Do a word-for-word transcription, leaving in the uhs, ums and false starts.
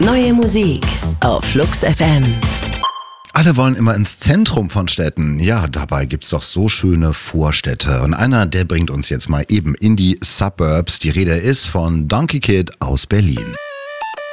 Neue Musik auf Flux F M. Alle wollen immer ins Zentrum von Städten. Ja, dabei gibt's doch so schöne Vorstädte. Und einer, der bringt uns jetzt mal eben in die Suburbs. Die Rede ist von Donkey Kid aus Berlin.